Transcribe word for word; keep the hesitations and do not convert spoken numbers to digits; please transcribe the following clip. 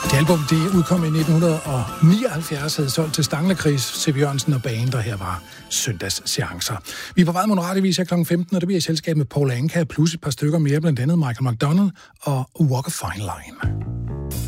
Det album, det udkom i nitten nioghalvfjerds, havde solgt til Stanglerkris, C V Jørgensen og Band, der her var søndagsseancer. Vi er på vej mod radiovis her klokken femten, og det bliver i selskab med Paul Anka, plus et par stykker mere, blandt andet Michael McDonald og Walk a Fine Line.